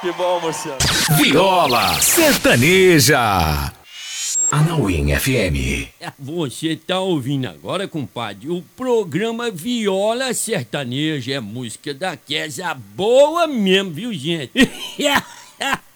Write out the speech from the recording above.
Que bom, Marciano. Viola Sertaneja. Anauim FM. Você tá ouvindo agora, compadre, o programa Viola Sertaneja. É música daquela boa mesmo, viu, gente?